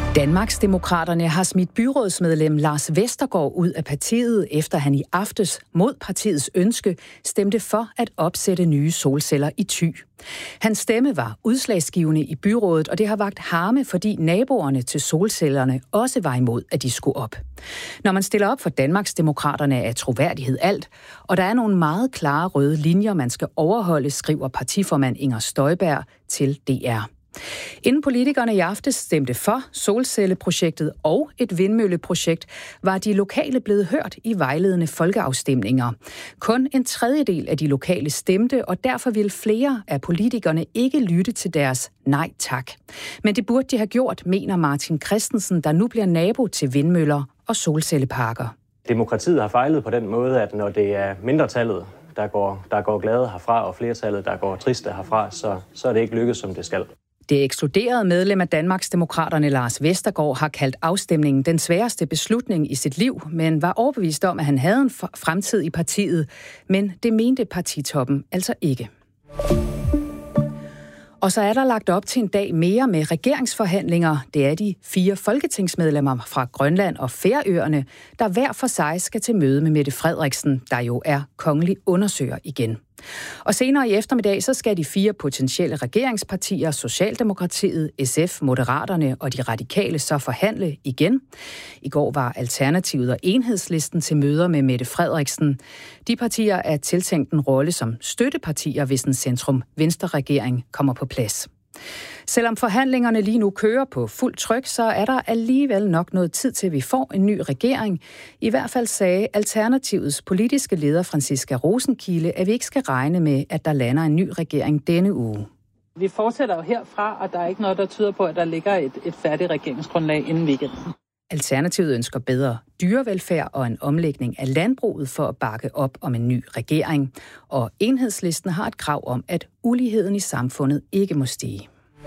Danmarksdemokraterne har smidt byrådsmedlem Lars Vestergaard ud af partiet, efter han i aftes mod partiets ønske stemte for at opsætte nye solceller i Thy. Hans stemme var udslagsgivende i byrådet, og det har vakt harme, fordi naboerne til solcellerne også var imod, at de skulle op. Når man stiller op for Danmarksdemokraterne, er troværdighed alt, og der er nogle meget klare røde linjer, man skal overholde, skriver partiformand Inger Støjberg til DR. Inden politikerne i aftes stemte for solcelleprojektet og et vindmølleprojekt, var de lokale blevet hørt i vejledende folkeafstemninger. Kun en tredjedel af de lokale stemte, og derfor vil flere af politikerne ikke lytte til deres nej tak. Men det burde de have gjort, mener Martin Christensen, der nu bliver nabo til vindmøller og solcelleparker. Demokratiet har fejlet på den måde, at når det er mindretallet, der går glade herfra, og flertallet, der går triste herfra, så er det ikke lykkedes, som det skal. Det ekskluderede medlem af Danmarksdemokraterne Lars Vestergaard har kaldt afstemningen den sværeste beslutning i sit liv, men var overbevist om, at han havde en fremtid i partiet. Men det mente partitoppen altså ikke. Og så er der lagt op til en dag mere med regeringsforhandlinger. Det er de 4 folketingsmedlemmer fra Grønland og Færøerne, der hver for sig skal til møde med Mette Frederiksen, der jo er kongelig undersøger igen. Og senere i eftermiddag, så skal de 4 potentielle regeringspartier, Socialdemokratiet, SF, Moderaterne og de radikale, så forhandle igen. I går var Alternativet og Enhedslisten til møder med Mette Frederiksen. De partier er tiltænkt en rolle som støttepartier, hvis en centrum-venstre-regering kommer på plads. Selvom forhandlingerne lige nu kører på fuld tryk, så er der alligevel nok noget tid til, vi får en ny regering. I hvert fald sagde Alternativets politiske leder Franciska Rosenkilde, at vi ikke skal regne med, at der lander en ny regering denne uge. Vi fortsætter jo herfra, og der er ikke noget, der tyder på, at der ligger et færdigt regeringsgrundlag inden weekenden. Alternativet ønsker bedre dyrevelfærd og en omlægning af landbruget for at bakke op om en ny regering. Og Enhedslisten har et krav om, at uligheden i samfundet ikke må stige.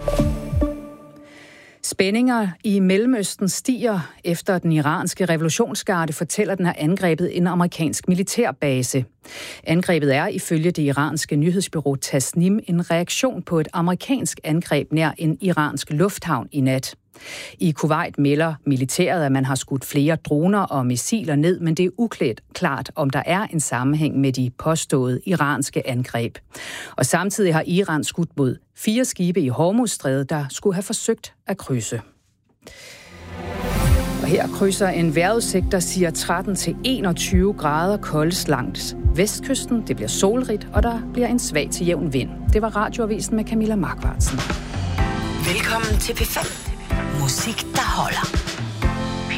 Spændinger i Mellemøsten stiger efter den iranske revolutionsgarde fortæller, den har angrebet en amerikansk militærbase. Angrebet er ifølge det iranske nyhedsbureau Tasnim en reaktion på et amerikansk angreb nær en iransk lufthavn i nat. I Kuwait melder militæret, at man har skudt flere droner og missiler ned, men det er klart, om der er en sammenhæng med de påståede iranske angreb. Og samtidig har Iran skudt mod 4 skibe i Hormuzstrædet, der skulle have forsøgt at krydse. Og her krydser en vejrudsigt, der siger 13-21 grader koldt langs vestkysten. Det bliver solrigt, og der bliver en svag til jævn vind. Det var Radioavisen med Camilla Markvartsen. Velkommen til P5. Musik, der holder.